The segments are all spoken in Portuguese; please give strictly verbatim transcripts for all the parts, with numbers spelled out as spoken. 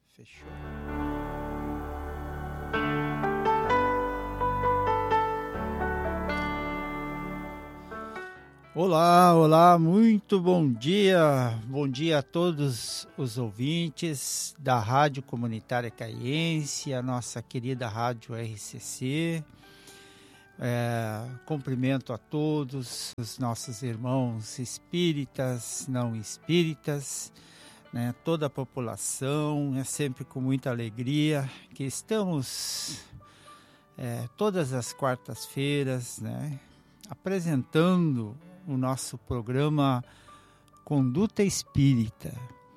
Fechou. Olá, olá, muito bom dia. Bom dia a todos os ouvintes da Rádio Comunitária Caiense, a nossa querida Rádio R C C. É, cumprimento a todos os nossos irmãos espíritas, não espíritas, né, toda a população. É sempre com muita alegria que estamos é, todas as quartas-feiras, né, apresentando o nosso programa Conduta Espírita.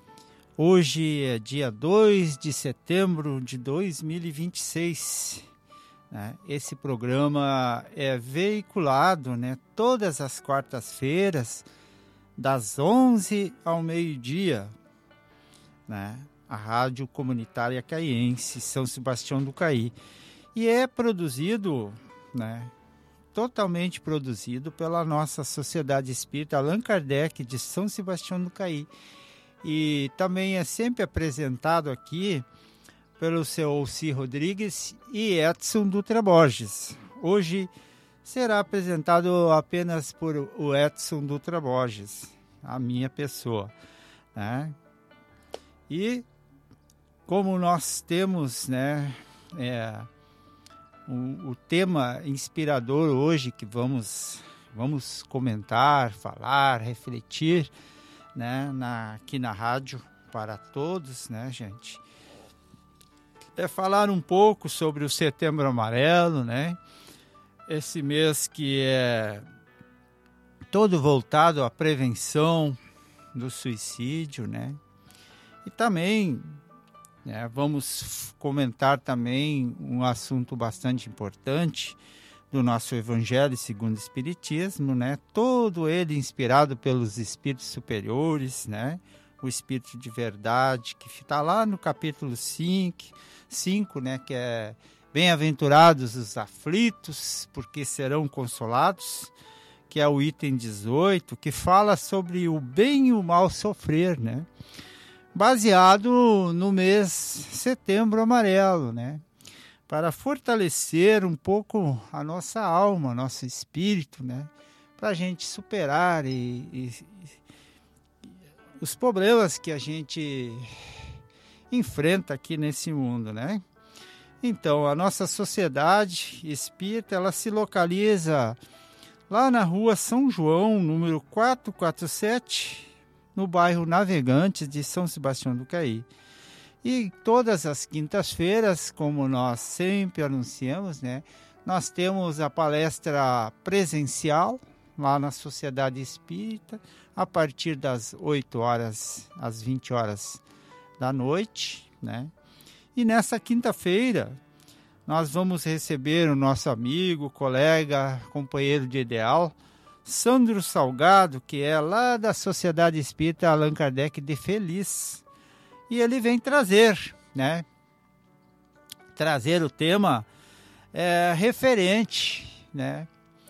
Hoje é dia dois de setembro de dois mil e vinte e seis. Né? Esse programa é veiculado, né, todas as quartas-feiras, das onze ao meio-dia, né? A Rádio Comunitária Caiense, São Sebastião do Caí. E é produzido, né, totalmente produzido pela nossa Sociedade Espírita Allan Kardec de São Sebastião do Caí. E também é sempre apresentado aqui pelo seu Alci Rodrigues e Edson Dutra Borges. Hoje será apresentado apenas por o Edson Dutra Borges, a minha pessoa, né? E como nós temos, né, é, O, o tema inspirador hoje que vamos, vamos comentar, falar, refletir, né, na, aqui na rádio para todos, né, gente, é falar um pouco sobre o Setembro Amarelo, né, esse mês que é todo voltado à prevenção do suicídio, né, e também... É, vamos comentar também um assunto bastante importante do nosso Evangelho segundo o Espiritismo, né? Todo ele inspirado pelos Espíritos superiores, né? O Espírito de Verdade, que está lá no capítulo cinco, né? Que é Bem-aventurados os aflitos, porque serão consolados, que é o item dezoito, que fala sobre o bem e o mal sofrer, né? Baseado no mês Setembro Amarelo, né? Para fortalecer um pouco a nossa alma, nosso espírito, né? Para a gente superar e, e, e os problemas que a gente enfrenta aqui nesse mundo, né? Então, a nossa sociedade espírita, ela se localiza lá na rua São João, número quatrocentos e quarenta e sete, no bairro Navegantes de São Sebastião do Caí. E todas as quintas-feiras, como nós sempre anunciamos, né, nós temos a palestra presencial lá na Sociedade Espírita, a partir das oito horas às vinte horas da noite, né? E nessa quinta-feira nós vamos receber o nosso amigo, colega, companheiro de ideal, Sandro Salgado, que é lá da Sociedade Espírita Allan Kardec de Feliz. E ele vem trazer, né? Trazer o tema é, referente, né?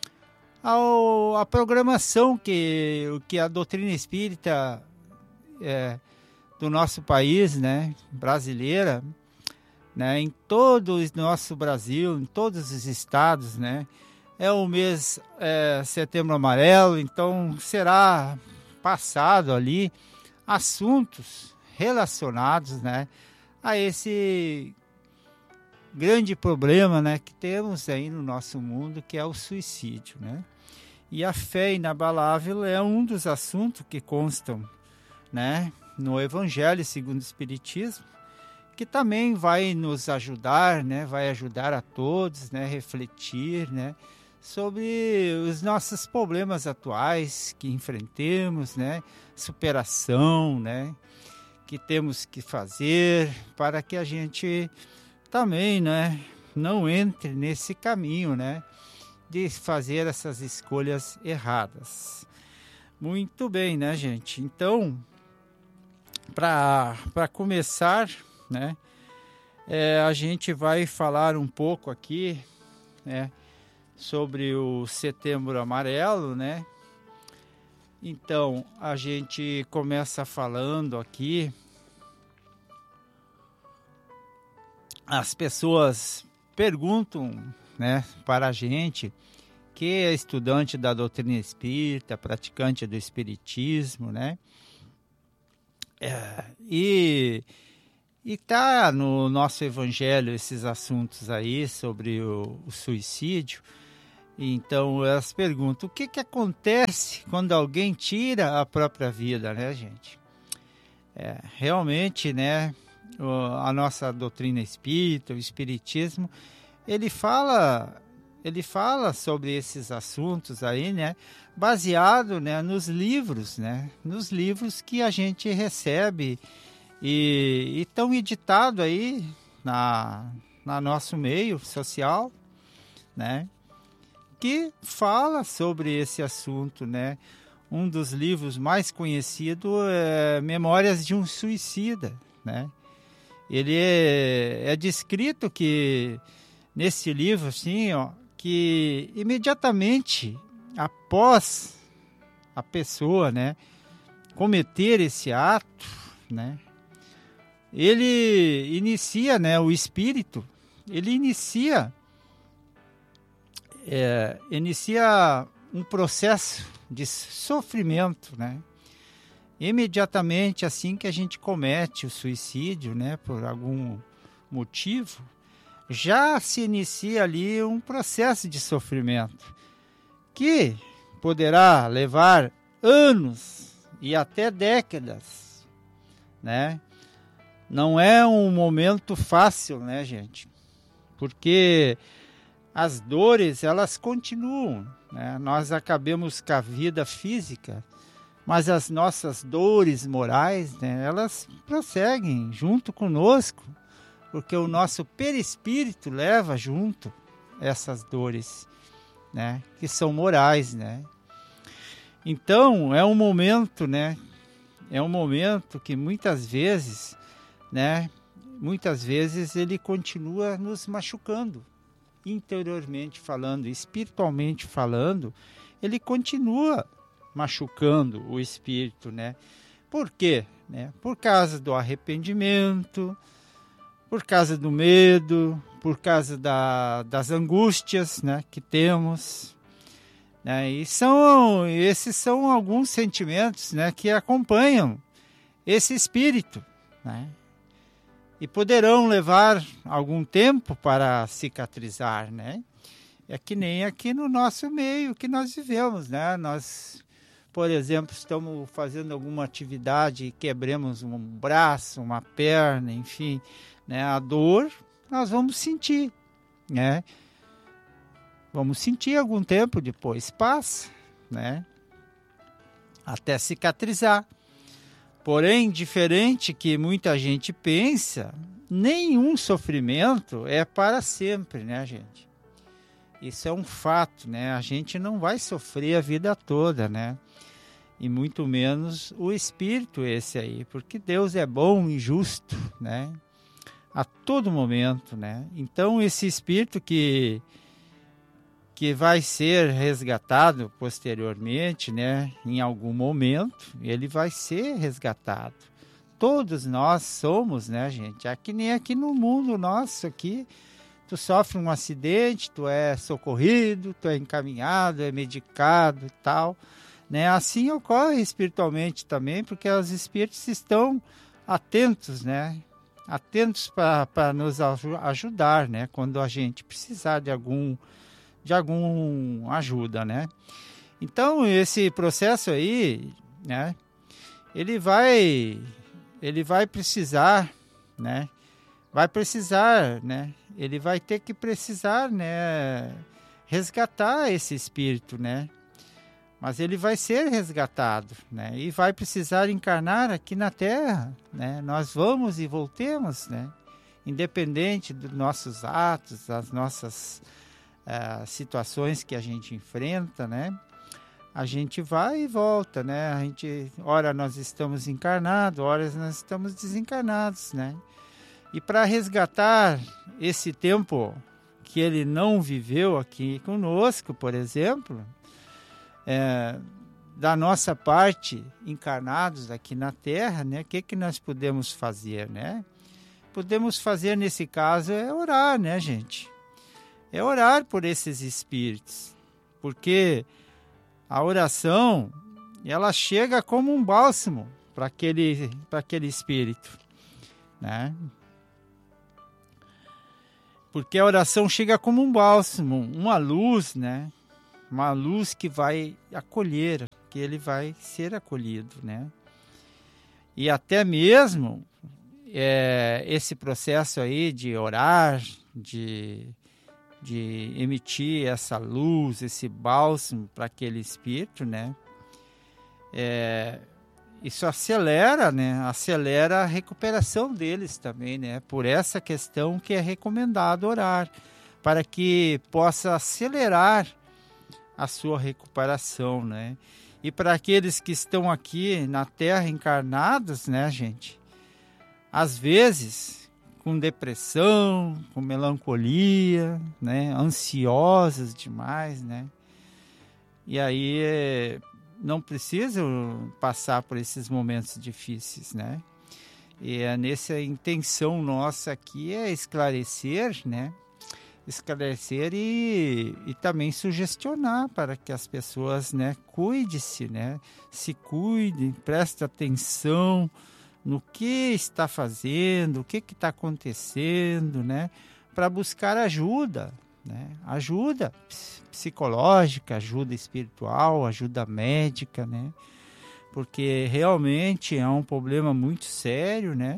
Ao, a programação que, que a doutrina espírita é, do nosso país, né? Brasileira, né? Em todo o nosso Brasil, em todos os estados, né? É o mês é, Setembro Amarelo, então será passado ali assuntos relacionados, né, a esse grande problema, né, que temos aí no nosso mundo, que é o suicídio, né? E a fé inabalável é um dos assuntos que constam, né, no Evangelho segundo o Espiritismo, que também vai nos ajudar, né, vai ajudar a todos, né, refletir, né, sobre os nossos problemas atuais que enfrentemos, né, superação, né, que temos que fazer para que a gente também, né, não entre nesse caminho, né, de fazer essas escolhas erradas. Muito bem, né, gente? Então, para para começar, né, é, a gente vai falar um pouco aqui, né, sobre o Setembro Amarelo, né? Então, a gente começa falando aqui as pessoas perguntam, né, para a gente, que é estudante da doutrina espírita, praticante do espiritismo, né? É, e e tá no nosso evangelho esses assuntos aí sobre o, o suicídio. Então elas perguntam: o que que acontece quando alguém tira a própria vida, né, gente? É, realmente, né, a nossa doutrina espírita, o espiritismo, ele fala, ele fala sobre esses assuntos aí, né, baseado, né, nos livros, né, nos livros que a gente recebe e estão editados aí na, na nosso meio social, né, que fala sobre esse assunto, né. Um dos livros mais conhecidos é Memórias de um Suicida, né. Ele é, é descrito que nesse livro, assim, ó, que imediatamente após a pessoa, né, cometer esse ato, né, ele inicia, né, o espírito, ele inicia, é, inicia um processo de sofrimento, né, imediatamente assim que a gente comete o suicídio, né, por algum motivo, já se inicia ali um processo de sofrimento que poderá levar anos e até décadas, né? Não é um momento fácil, né, gente? Porque as dores, elas continuam, né? Nós acabamos com a vida física, mas as nossas dores morais, né, elas prosseguem junto conosco, porque o nosso perispírito leva junto essas dores, né, que são morais, né. Então, é um momento, né, é um momento que muitas vezes, né, muitas vezes ele continua nos machucando, interiormente falando, espiritualmente falando, ele continua machucando o espírito, né. Por quê? Né? Por causa do arrependimento, por causa do medo, por causa da, das angústias, né, que temos, né, e são, esses são alguns sentimentos, né, que acompanham esse espírito, né, e poderão levar algum tempo para cicatrizar, né. É que nem aqui no nosso meio que nós vivemos, né, nós, por exemplo, estamos fazendo alguma atividade e quebramos um braço, uma perna, enfim, né, a dor nós vamos sentir, né? Vamos sentir algum tempo, depois passa, né? Até cicatrizar. Porém, diferente que muita gente pensa, nenhum sofrimento é para sempre, né, gente? Isso é um fato, né? A gente não vai sofrer a vida toda, né? E muito menos o espírito esse aí, porque Deus é bom e justo, né? A todo momento, né? Então esse espírito que que vai ser resgatado posteriormente, né? Em algum momento, ele vai ser resgatado. Todos nós somos, né, gente? É que nem aqui no mundo nosso aqui, tu sofre um acidente, tu é socorrido, tu é encaminhado, é medicado e tal, né? Assim ocorre espiritualmente também, porque os espíritos estão atentos, né? Atentos para nos ajudar, né? Quando a gente precisar de algum de algum ajuda, né? Então esse processo aí, né? Ele vai ele vai precisar, né? Vai precisar, né? Ele vai ter que precisar, né? Resgatar esse espírito, né? Mas ele vai ser resgatado, né? E vai precisar encarnar aqui na Terra, né? Nós vamos e voltemos, né? Independente dos nossos atos, das nossas uh, situações que a gente enfrenta, né? A gente vai e volta, né? A gente, ora nós estamos encarnados, ora nós estamos desencarnados, né? E para resgatar esse tempo que ele não viveu aqui conosco, por exemplo, É, da nossa parte, encarnados aqui na Terra, né? O que que nós podemos fazer, né? podemos fazer nesse caso é orar, né, gente? É orar por esses espíritos, porque a oração, ela chega como um bálsamo para aquele, para aquele espírito, né? Porque a oração chega como um bálsamo, uma luz, né? Uma luz que vai acolher, que ele vai ser acolhido, né? E até mesmo é, esse processo aí de orar, de, de emitir essa luz, esse bálsamo para aquele espírito, né? É, isso acelera, né? Acelera a recuperação deles também, né? Por essa questão que é recomendado orar, para que possa acelerar a sua recuperação, né? E para aqueles que estão aqui na Terra encarnados, né, gente? Às vezes, com depressão, com melancolia, né? Ansiosos demais, né? E aí é, não precisam passar por esses momentos difíceis, né? E é nessa intenção nossa aqui é esclarecer, né? esclarecer e, e também sugestionar para que as pessoas, né, cuide-se, né, se cuidem, prestem atenção no que está fazendo, o que está acontecendo, né, para buscar ajuda, né, ajuda psicológica, ajuda espiritual, ajuda médica, né, porque realmente é um problema muito sério, né,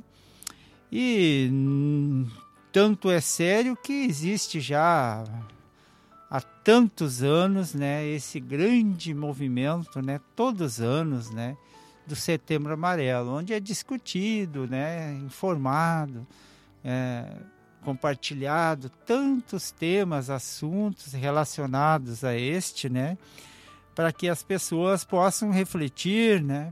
e tanto é sério que existe já há tantos anos, né, esse grande movimento, né, todos os anos, né, do Setembro Amarelo, onde é discutido, né, informado, é, compartilhado tantos temas, assuntos relacionados a este, né, para que as pessoas possam refletir, né,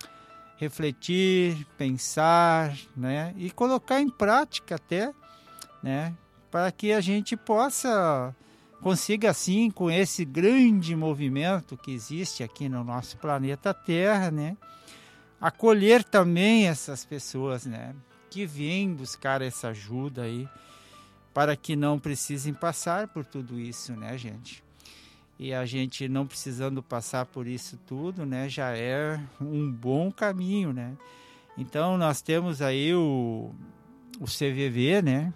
refletir, pensar, né, e colocar em prática até, né, para que a gente possa, consiga assim, com esse grande movimento que existe aqui no nosso planeta Terra, né, acolher também essas pessoas, né, que vêm buscar essa ajuda aí, para que não precisem passar por tudo isso, né, gente. E a gente não precisando passar por isso tudo, né, já é um bom caminho, né. Então nós temos aí o, o C V V, né.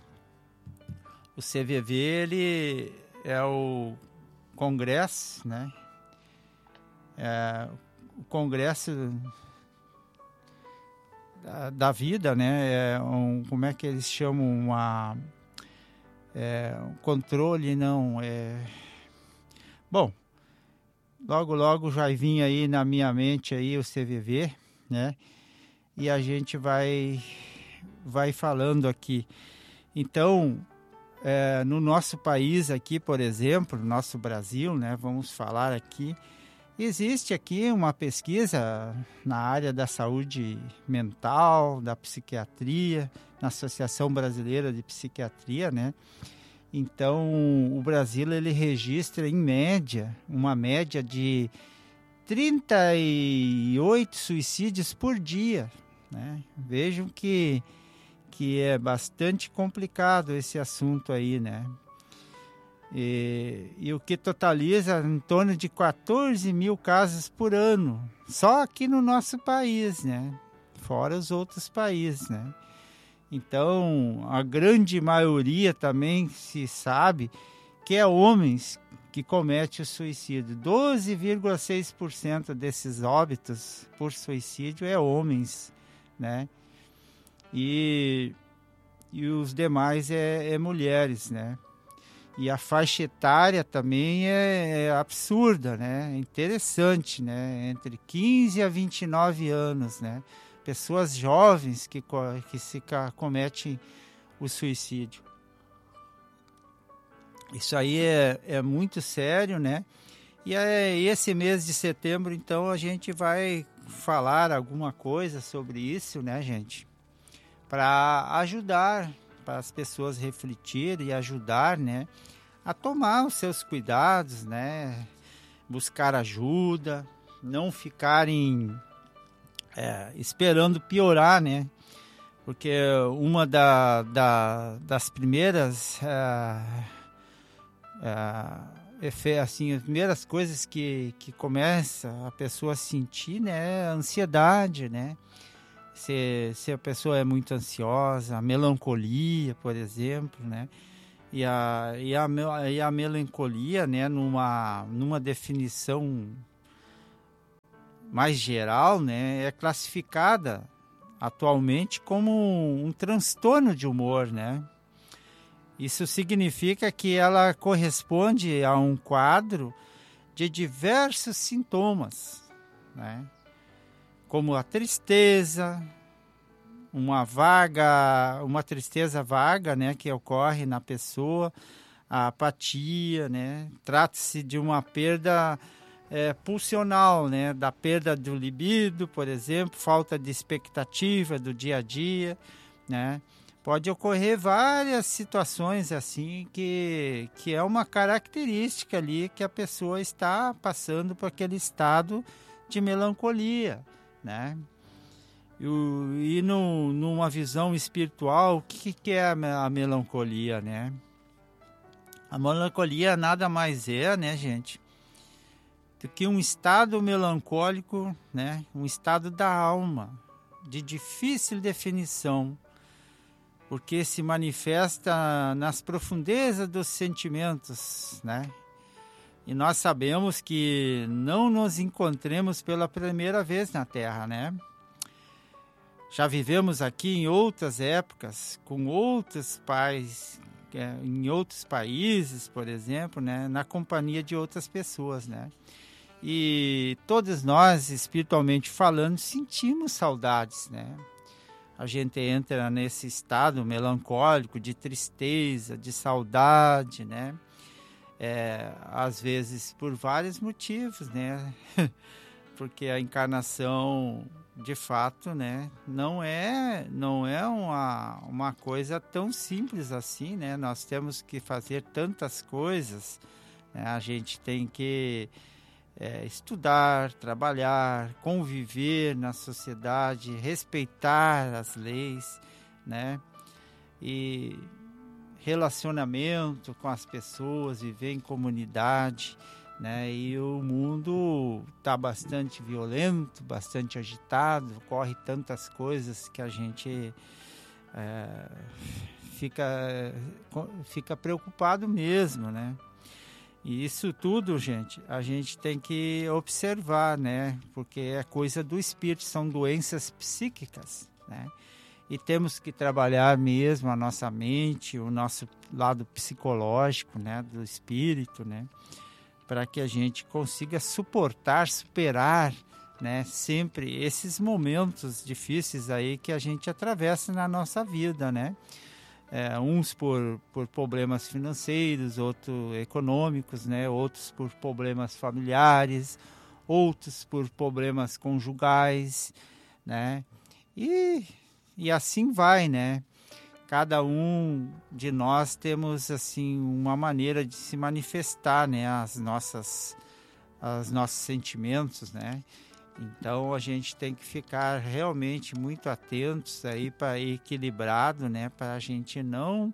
O C V V, ele é o Congresso, né? É o Congresso da, da Vida, né? É um, como é que eles chamam? Uma, é, um controle, não, é... Bom, logo, logo já vinha aí na minha mente aí o C V V, né? E a gente vai, vai falando aqui. Então... É, no nosso país aqui, por exemplo, no nosso Brasil, né, vamos falar aqui, existe aqui uma pesquisa na área da saúde mental, da psiquiatria, na Associação Brasileira de Psiquiatria, né? Então, o Brasil, ele registra, em média, uma média de trinta e oito suicídios por dia, né? Vejam que que é bastante complicado esse assunto aí, né? E, e o que totaliza em torno de quatorze mil casos por ano, só aqui no nosso país, né? Fora os outros países, né? Então, a grande maioria também se sabe que é homens que cometem o suicídio. doze vírgula seis por cento desses óbitos por suicídio é homens, né? E, e os demais é, é mulheres, né? E a faixa etária também é, é absurda, né? É interessante, né? Entre quinze a vinte e nove anos, né? Pessoas jovens que, que se cometem o suicídio. Isso aí é, é muito sério, né? E é, esse mês de setembro, então, a gente vai falar alguma coisa sobre isso, né, gente? Para ajudar, para as pessoas refletirem e ajudar, né, a tomar os seus cuidados, né, buscar ajuda, não ficarem é, esperando piorar, né, Porque uma da, da, das primeiras é, é, assim, as primeiras coisas que, que começa a pessoa a sentir, né, é a ansiedade, né? Se, se a pessoa é muito ansiosa, a melancolia, por exemplo, né? E a, e a, e a melancolia, né, numa, numa definição mais geral, né, é classificada atualmente como um, um transtorno de humor, né? Isso significa que ela corresponde a um quadro de diversos sintomas, né? Como a tristeza, uma vaga, uma tristeza vaga, né, que ocorre na pessoa, a apatia, né? Trata-se de uma perda é, pulsional, né, da perda do libido, por exemplo, falta de expectativa do dia a dia, né? Pode ocorrer várias situações assim que, que é uma característica ali que a pessoa está passando por aquele estado de melancolia, né? E, e no, numa visão espiritual, o que, que é a melancolia, né? A melancolia nada mais é, né, gente, do que um estado melancólico, né? Um estado da alma, de difícil definição, porque se manifesta nas profundezas dos sentimentos, né? E nós sabemos que não nos encontremos pela primeira vez na Terra, né? Já vivemos aqui em outras épocas, com outros pais, em outros países, por exemplo, né? Na companhia de outras pessoas, né? E todos nós, espiritualmente falando, sentimos saudades, né? A gente entra nesse estado melancólico de tristeza, de saudade, né? É, às vezes por vários motivos, né? Porque a encarnação, de fato, né, não é, não é uma, uma coisa tão simples assim, né? Nós temos que fazer tantas coisas, né? A gente tem que é, estudar, trabalhar, conviver na sociedade, respeitar as leis, né? E relacionamento com as pessoas, viver em comunidade, né? E o mundo está bastante violento, bastante agitado, ocorre tantas coisas que a gente é, fica, fica preocupado mesmo, né? E isso tudo, gente, a gente tem que observar, né? Porque é coisa do espírito, são doenças psíquicas, né? E temos que trabalhar mesmo a nossa mente, o nosso lado psicológico, né, do espírito, né, para que a gente consiga suportar, superar, né, sempre esses momentos difíceis aí que a gente atravessa na nossa vida, né, é, uns por, por problemas financeiros, outros econômicos, né, outros por problemas familiares, outros por problemas conjugais, né, e E assim vai, né? Cada um de nós temos assim uma maneira de se manifestar, né? As nossas, os nossos sentimentos, né? Então a gente tem que ficar realmente muito atentos aí para equilibrado, né? Para a gente não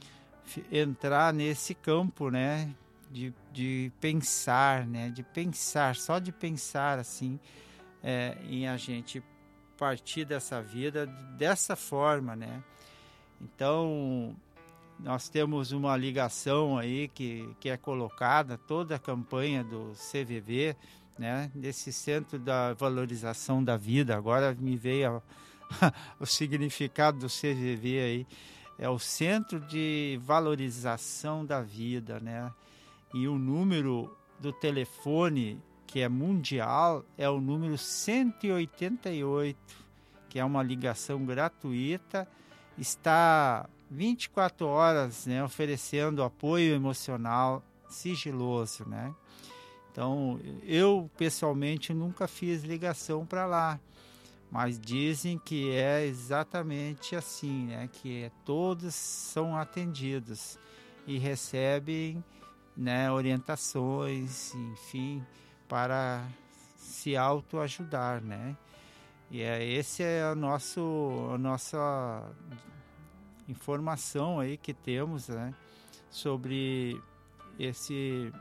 entrar nesse campo, né? De, de pensar, né? De pensar, só de pensar assim, é, em a gente partir dessa vida dessa forma, né? Então, nós temos uma ligação aí que, que é colocada, toda a campanha do C V V, né? Desse Centro da Valorização da Vida. Agora me veio a, o significado do C V V aí. É o Centro de Valorização da Vida, né? E o número do telefone que é mundial, é o número cento e oitenta e oito, que é uma ligação gratuita, está vinte e quatro horas, né, oferecendo apoio emocional sigiloso, né? Então, eu pessoalmente nunca fiz ligação para lá, mas dizem que é exatamente assim, né, que todos são atendidos e recebem, né, orientações, enfim, para se autoajudar, né? E é, esse é o nosso, a nossa informação aí que temos, né, sobre esse,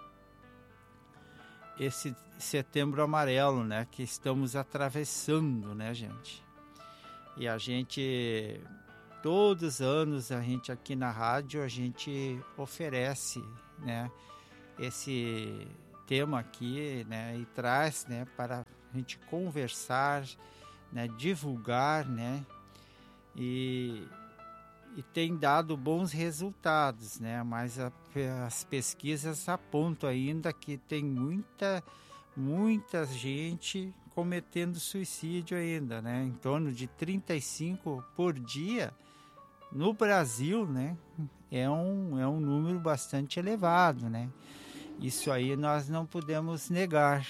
esse Setembro Amarelo, né, que estamos atravessando, né, gente? E a gente, todos os anos, a gente aqui na rádio, a gente oferece, né, esse tema aqui, né, e traz, né, para a gente conversar, né, divulgar, né, e, e tem dado bons resultados, né, mas a, as pesquisas apontam ainda que tem muita, muita gente cometendo suicídio ainda, né, em torno de trinta e cinco por dia no Brasil, né, é um, é um número bastante elevado, né. Isso aí nós não podemos negar.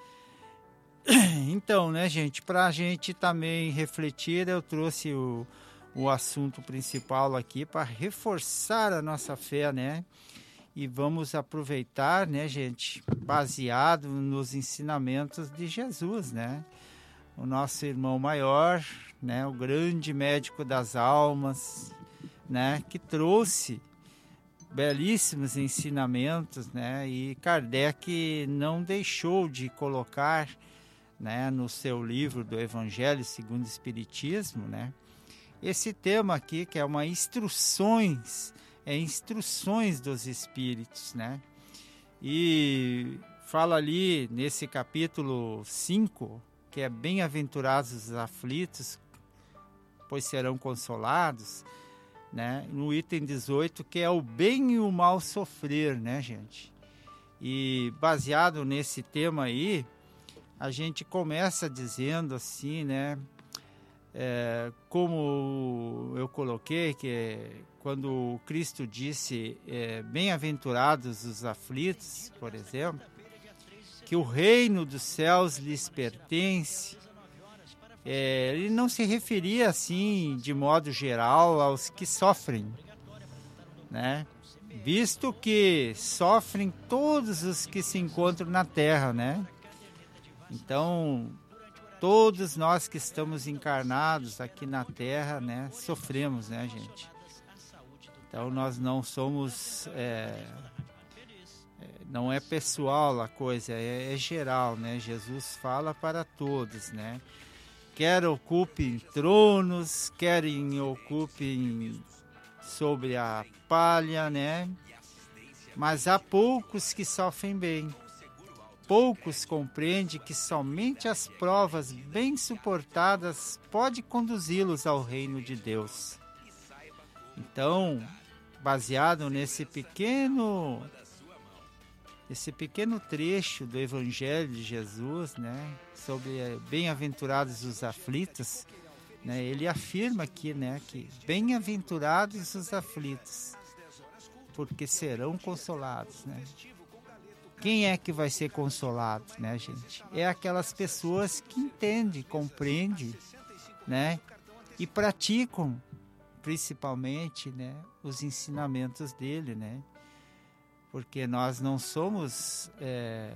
Então, né, gente, para a gente também refletir, eu trouxe o, o assunto principal aqui para reforçar a nossa fé, né? E vamos aproveitar, né, gente, baseado nos ensinamentos de Jesus, né? O nosso irmão maior, né, o grande médico das almas, né, que trouxe belíssimos ensinamentos, né? E Kardec não deixou de colocar, né, no seu livro do Evangelho segundo o Espiritismo, né, esse tema aqui que é uma instruções, é instruções dos Espíritos, né? E fala ali nesse capítulo cinco, que é bem-aventurados os aflitos, pois serão consolados, né? No item dezoito, que é o bem e o mal sofrer, né, gente? E baseado nesse tema aí, a gente começa dizendo assim, né? É, como eu coloquei, que é, quando Cristo disse é, bem-aventurados os aflitos, por exemplo, que o reino dos céus lhes pertence. É, ele não se referia assim, de modo geral, aos que sofrem, né? Visto que sofrem todos os que se encontram na terra, né? Então, todos nós que estamos encarnados aqui na terra, né, sofremos, né, gente? Então, nós não somos, é, não é pessoal a coisa, é, é geral, né? Jesus fala para todos, né? Quer ocupem tronos, querem ocupem sobre a palha, né? Mas há poucos que sofrem bem. Poucos compreendem que somente as provas bem suportadas podem conduzi-los ao reino de Deus. Então, baseado nesse pequeno, esse pequeno trecho do Evangelho de Jesus, né, sobre bem-aventurados os aflitos, né, ele afirma aqui, né, que bem-aventurados os aflitos, porque serão consolados, né? Quem é que vai ser consolado, né, gente? É aquelas pessoas que entendem, compreendem, né, e praticam, principalmente, né, os ensinamentos dele, né? Porque nós não somos é,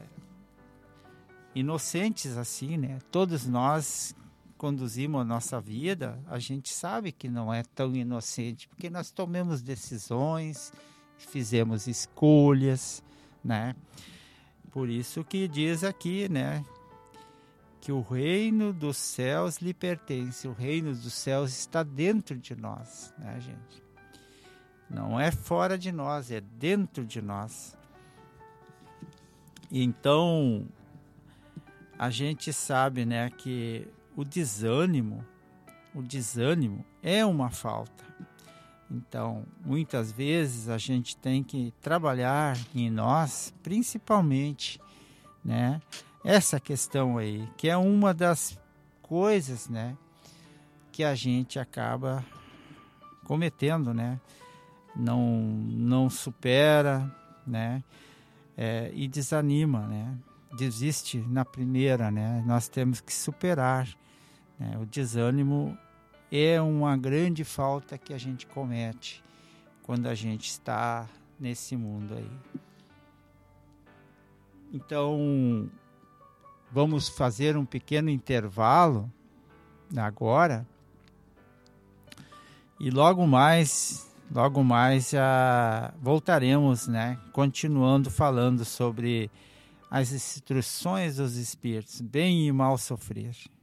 inocentes assim, né? Todos nós conduzimos a nossa vida, a gente sabe que não é tão inocente, porque nós tomamos decisões, fizemos escolhas, né? Por isso que diz aqui, né, que o reino dos céus lhe pertence. O reino dos céus está dentro de nós, né, gente? Não é fora de nós, é dentro de nós. Então, a gente sabe, né, que o desânimo, o desânimo é uma falta. Então, muitas vezes a gente tem que trabalhar em nós, principalmente, né, essa questão aí, que é uma das coisas, né, que a gente acaba cometendo, né, não, não supera, né, é, e desanima, né, desiste na primeira, né, nós temos que superar, né, o desânimo é uma grande falta que a gente comete quando a gente está nesse mundo aí. Então, vamos fazer um pequeno intervalo, agora. E logo mais, logo mais já voltaremos, né? Continuando falando sobre as instruções dos espíritos, bem e mal sofrer.